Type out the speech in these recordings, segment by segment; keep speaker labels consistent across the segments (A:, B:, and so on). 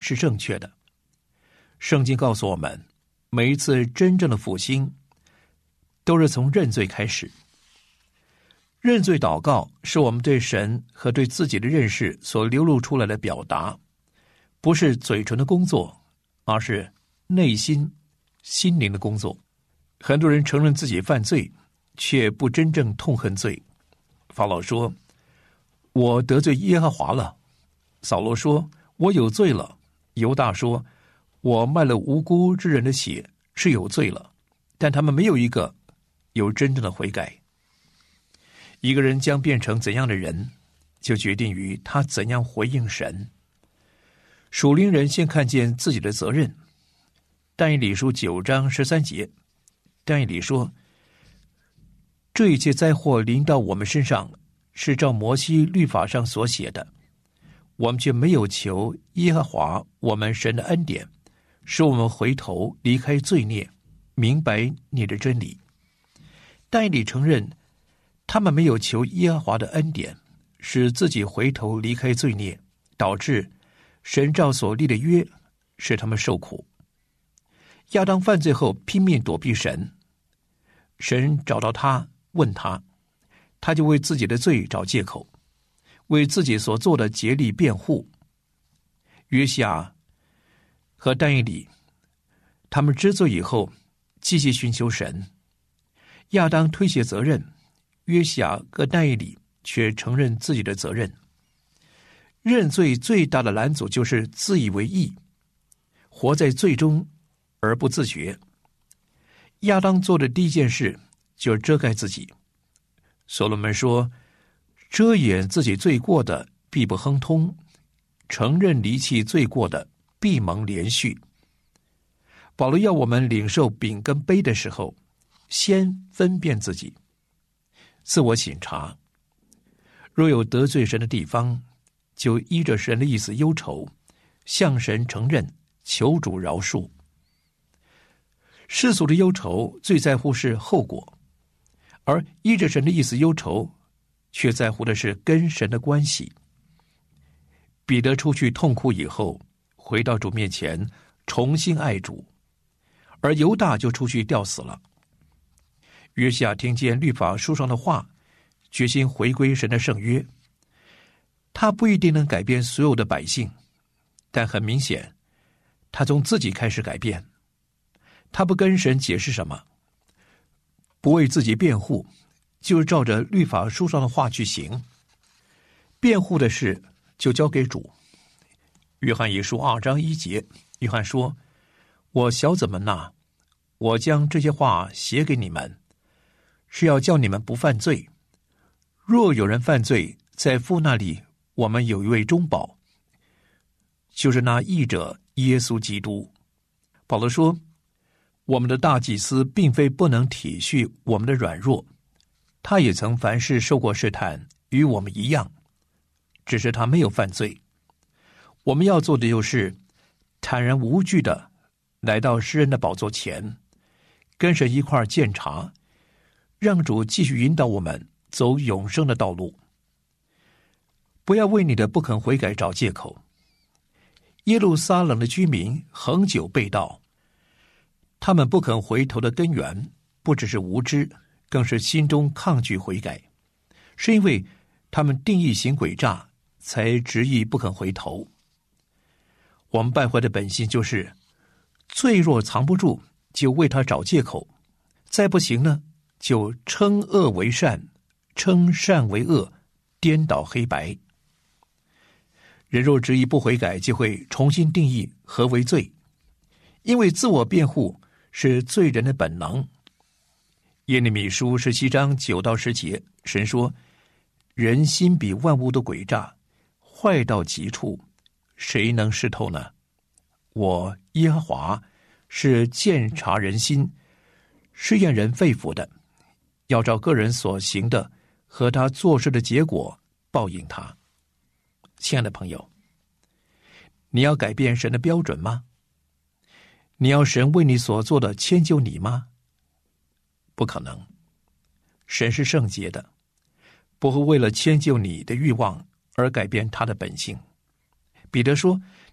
A: 是正确的。圣经告诉我们，每一次真正的复兴都是从认罪开始。认罪祷告是我们对神和对自己的认识所流露出来的表达，不是嘴唇的工作，而是内心心灵的工作。很多人承认自己犯罪，却不真正痛恨罪。法老说，我得罪耶和华了。扫罗说，我有罪了。犹大说，我卖了无辜之人的血，是有罪了。但他们没有一个有真正的悔改。一个人将变成怎样的人，就决定于他怎样回应神。属灵人先看见自己的责任。但以理书9章13节，但以理说，这一切灾祸临到我们身上，是照摩西律法上所写的，我们却没有求耶和华我们神的恩典，使我们回头离开罪孽，明白你的真理。但以理承认，他们没有求耶和华的恩典，使自己回头离开罪孽，导致神照所立的约，使他们受苦。亚当犯罪后拼命躲避神，神找到他，问他，他就为自己的罪找借口，为自己所做的竭力辩护。约西亚和但以理，他们知罪以后继续寻求神。亚当推卸责任，约西亚和但以理却承认自己的责任。认罪最大的拦阻就是自以为义，活在罪中而不自觉。亚当做的第一件事就是遮盖自己。所罗门说，遮掩自己罪过的必不亨通，承认离弃罪过的必蒙连续。保罗要我们领受饼跟杯的时候，先分辨自己，自我省察。若有得罪神的地方，就依着神的意思忧愁，向神承认，求主饶恕。世俗的忧愁最在乎是后果，而依着神的意思忧愁，却在乎的是跟神的关系。彼得出去痛哭以后，回到主面前重新爱主，而犹大就出去吊死了。约西亚听见律法书上的话，决心回归神的圣约。他不一定能改变所有的百姓，但很明显，他从自己开始改变。他不跟神解释什么，不为自己辩护，就是照着律法书上的话去行。辩护的事就交给主。约翰一书2章1节，约翰说，我小子们哪，我将这些话写给你们，是要叫你们不犯罪。若有人犯罪，在父那里我们有一位中保，就是那义者耶稣基督。保罗说，我们的大祭司并非不能体恤我们的软弱，他也曾凡事受过试探，与我们一样，只是他没有犯罪。我们要做的就是坦然无惧的来到施恩的宝座前，跟神一块鉴察，让主继续引导我们走永生的道路。不要为你的不肯悔改找借口。耶路撒冷的居民恒久背道，他们不肯回头的根源不只是无知，更是心中抗拒悔改，是因为他们定义行诡诈，才执意不肯回头。我们败坏的本性就是罪若藏不住，就为他找借口，再不行呢，就称恶为善，称善为恶，颠倒黑白。人若执意不悔改，就会重新定义何为罪，因为自我辩护是罪人的本能。耶利米书17章9到10节，神说，人心比万物都诡诈，坏到极处，谁能识透呢？我耶和华是鉴察人心，试验人肺腑的，要照个人所行的和他做事的结果报应他。亲爱的朋友，你要改变神的标准吗？你要神为你所做的迁就你吗？不可能。神是圣洁的，不会为了迁就你的欲望而改变他的本性。彼得说，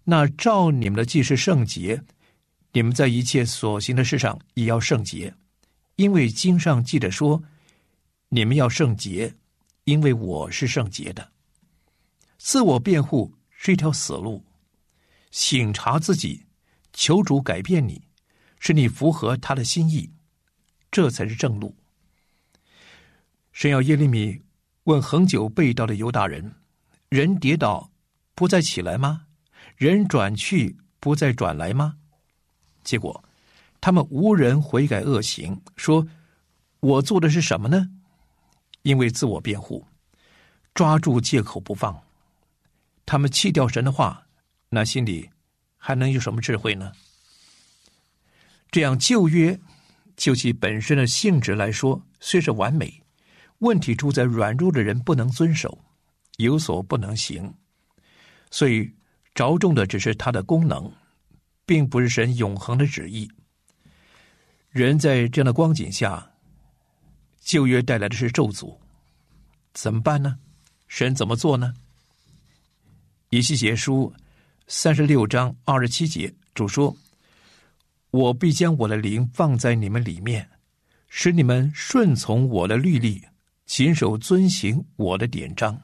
A: 那照你们的既是圣洁，你们在一切所行的事上也要圣洁，因为经上记着说，你们要圣洁，因为我是圣洁的。自我辩护是一条死路，省察自己，求主改变你，使你符合他的心意，这才是正路。神要耶利米问恒久背道的犹大人，人跌倒不再起来吗？人转去不再转来吗？结果他们无人悔改恶行，说我做的是什么呢？因为自我辩护，抓住借口不放。他们弃掉神的话，那心里还能有什么智慧呢？这样旧约就其本身的性质来说虽是完美，问题出在软弱的人不能遵守，有所不能行，所以着重的只是它的功能，并不是神永恒的旨意。人在这样的光景下，旧约带来的是咒诅，怎么办呢？神怎么做呢？以西结书36章27节，主说，我必将我的灵放在你们里面，使你们顺从我的律例，谨守遵行我的典章。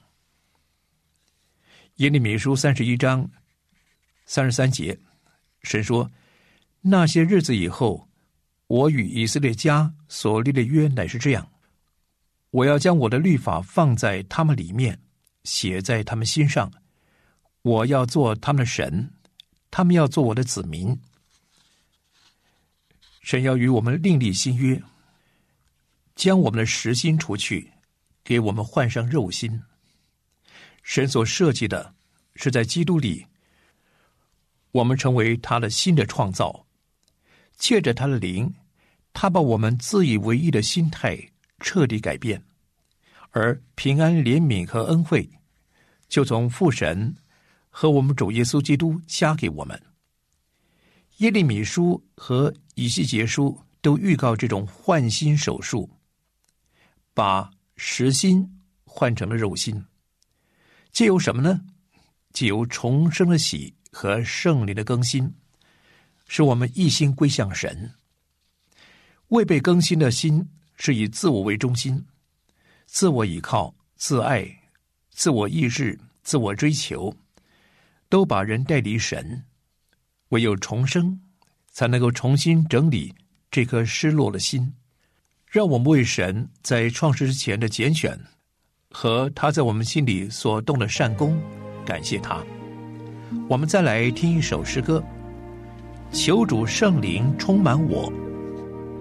A: 耶利米书31章33节，神说，那些日子以后，我与以色列家所立的约乃是这样，我要将我的律法放在他们里面，写在他们心上，我要做他们的神，他们要做我的子民。神要与我们另立新约，将我们的实心除去，给我们换上肉心。神所设计的是在基督里，我们成为他的新的创造，借着他的灵，他把我们自以为意的心态彻底改变，而平安、怜悯和恩惠就从父神和我们主耶稣基督加给我们。耶利米书和以西结书都预告这种换心手术，把实心换成了肉心。藉由什么呢？藉由重生的喜和圣灵的更新，使我们一心归向神。未被更新的心是以自我为中心，自我倚靠、自爱、自我意志、自我追求，都把人带离神。唯有重生，才能够重新整理这颗失落的心。让我们为神在创世之前的拣选和他在我们心里所动的善功感谢他。我们再来听一首诗歌，求主圣灵充满我，